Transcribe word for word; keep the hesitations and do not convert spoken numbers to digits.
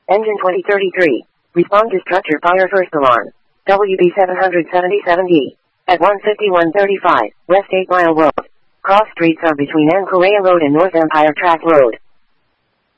Engine twenty thirty-three. Respond to structure fire first alarm. W B seven seventy-seven D. At one fifty-one thirty-five, West eight Mile Road. Cross streets are between Ann Correa Road and North Empire Track Road.